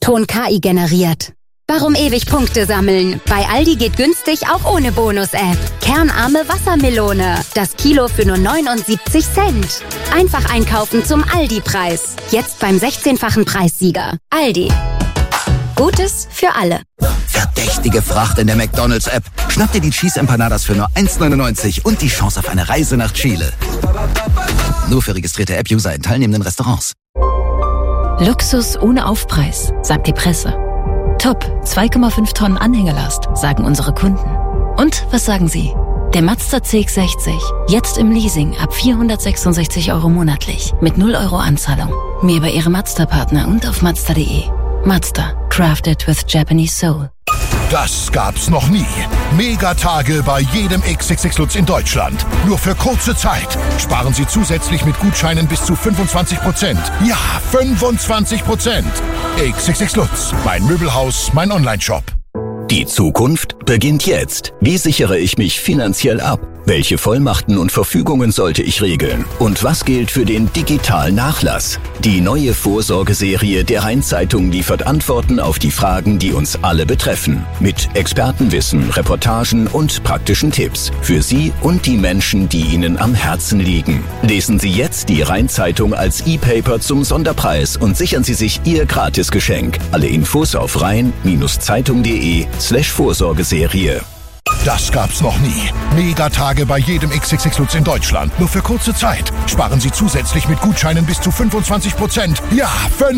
Ton KI generiert. Warum ewig Punkte sammeln? Bei Aldi geht günstig auch ohne Bonus-App. Kernarme Wassermelone. Das Kilo für nur 79 Cent. Einfach einkaufen zum Aldi-Preis. Jetzt beim 16-fachen Preissieger. Aldi. Gutes für alle. Verdächtige Fracht in der McDonald's-App. Schnapp dir die Cheese Empanadas für nur 1,99 und die Chance auf eine Reise nach Chile. Nur für registrierte App-User in teilnehmenden Restaurants. Luxus ohne Aufpreis, sagt die Presse. Top, 2,5 Tonnen Anhängelast, sagen unsere Kunden. Und was sagen Sie? Der Mazda CX-60, jetzt im Leasing ab 466 € monatlich, mit 0 € Anzahlung. Mehr bei Ihrem Mazda-Partner und auf Mazda.de. Mazda, crafted with Japanese soul. Das gab's noch nie. Megatage bei jedem XXX Lutz in Deutschland. Nur für kurze Zeit. Sparen Sie zusätzlich mit Gutscheinen bis zu 25%. Ja, 25%. XXX Lutz. Mein Möbelhaus, mein Onlineshop. Die Zukunft beginnt jetzt. Wie sichere ich mich finanziell ab? Welche Vollmachten und Verfügungen sollte ich regeln? Und was gilt für den digitalen Nachlass? Die neue Vorsorgeserie der Rhein-Zeitung liefert Antworten auf die Fragen, die uns alle betreffen. Mit Expertenwissen, Reportagen und praktischen Tipps. Für Sie und die Menschen, die Ihnen am Herzen liegen. Lesen Sie jetzt die Rhein-Zeitung als E-Paper zum Sonderpreis und sichern Sie sich Ihr Gratisgeschenk. Alle Infos auf rhein-zeitung.de/Vorsorgeserie. Das gab's noch nie. Megatage bei jedem XXX Lutz in Deutschland. Nur für kurze Zeit. Sparen Sie zusätzlich mit Gutscheinen bis zu 25%. Ja,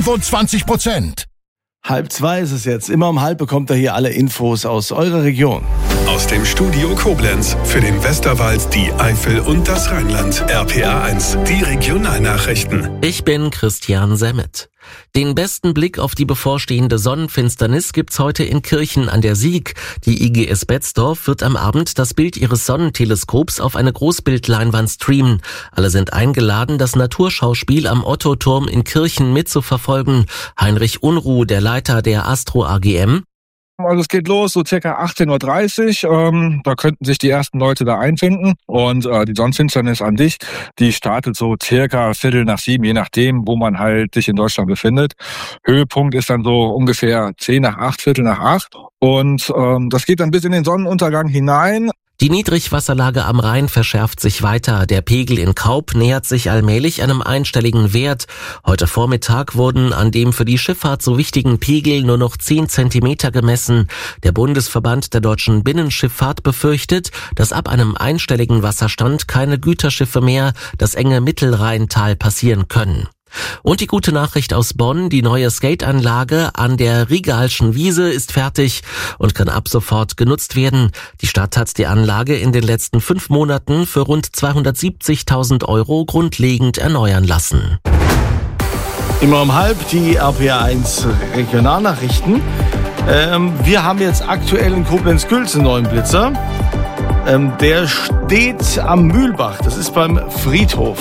25%. 1:30 ist es jetzt. Immer um 1:30 bekommt ihr hier alle Infos aus eurer Region. Aus dem Studio Koblenz für den Westerwald, die Eifel und das Rheinland. RPA1, die Regionalnachrichten. Ich bin Christian Semmet. Den besten Blick auf die bevorstehende Sonnenfinsternis gibt's heute in Kirchen an der Sieg. Die IGS Betzdorf wird am Abend das Bild ihres Sonnenteleskops auf eine Großbildleinwand streamen. Alle sind eingeladen, das Naturschauspiel am Ottoturm in Kirchen mitzuverfolgen. Heinrich Unruh, der Leiter der Astro AGM. Also es geht los, so circa 18:30 Uhr. Da könnten sich die ersten Leute da einfinden. Und die Sonnenfinsternis an sich, die startet so circa 6:45, je nachdem, wo man halt sich in Deutschland befindet. Höhepunkt ist dann so ungefähr 7:50, 7:45. Und das geht dann bis in den Sonnenuntergang hinein. Die Niedrigwasserlage am Rhein verschärft sich weiter. Der Pegel in Kaup nähert sich allmählich einem einstelligen Wert. Heute Vormittag wurden an dem für die Schifffahrt so wichtigen Pegel nur noch 10 Zentimeter gemessen. Der Bundesverband der deutschen Binnenschifffahrt befürchtet, dass ab einem einstelligen Wasserstand keine Güterschiffe mehr das enge Mittelrheintal passieren können. Und die gute Nachricht aus Bonn, die neue Skateanlage an der Rigalschen Wiese ist fertig und kann ab sofort genutzt werden. Die Stadt hat die Anlage in den letzten 5 Monaten für rund 270.000 € grundlegend erneuern lassen. Immer um 1:30 die RPA1 Regionalnachrichten. Wir haben jetzt aktuell in Koblenz-Gülz einen neuen Blitzer. Der steht am Mühlbach, das ist beim Friedhof.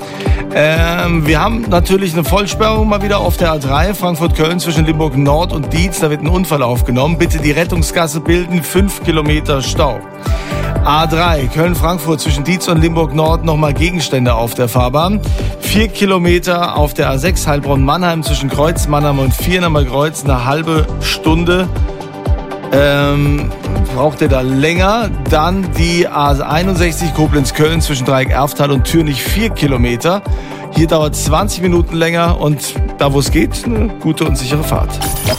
Wir haben natürlich eine Vollsperrung mal wieder auf der A3 Frankfurt-Köln zwischen Limburg Nord und Dietz. Da wird ein Unfall aufgenommen. Bitte die Rettungsgasse bilden, 5 Kilometer Stau. A3 Köln-Frankfurt zwischen Dietz und Limburg Nord nochmal Gegenstände auf der Fahrbahn. 4 Kilometer auf der A6 Heilbronn-Mannheim zwischen Kreuz Mannheim und Viernammer Kreuz, eine halbe Stunde. Braucht ihr da länger? Dann die A61 Koblenz-Köln zwischen Dreieck Erftal und Türnich 4 Kilometer. Hier dauert 20 Minuten länger und da wo es geht, eine gute und sichere Fahrt.